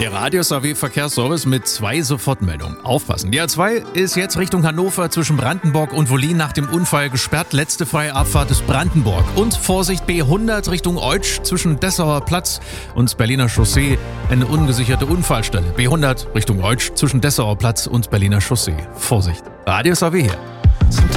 Der Radius AW Verkehrsservice mit 2 Sofortmeldungen. Aufpassen. Die A2 ist jetzt Richtung Hannover zwischen Brandenburg und Wollin nach dem Unfall gesperrt. Letzte freie Abfahrt ist Brandenburg. Und Vorsicht B100 Richtung Eutsch zwischen Dessauer Platz und Berliner Chaussee. Eine ungesicherte Unfallstelle. B100 Richtung Eutsch zwischen Dessauer Platz und Berliner Chaussee. Vorsicht. Radius AW hier.